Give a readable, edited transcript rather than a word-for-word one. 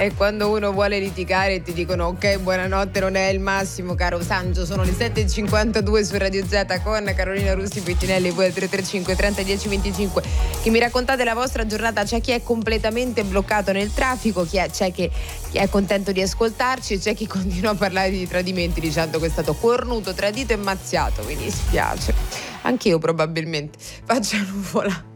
è quando uno vuole litigare e ti dicono ok, buonanotte, non è il massimo, caro Sangio. Sono le 7.52 su Radio Z con Carolina Russi Pettinelli, voi al 335 30 10 25 che mi raccontate la vostra giornata. C'è chi è completamente bloccato nel traffico, c'è chi è contento di ascoltarci e c'è chi continua a parlare di tradimenti dicendo che è stato cornuto, tradito e mazziato. Mi dispiace, anch'io probabilmente faccio nuvola.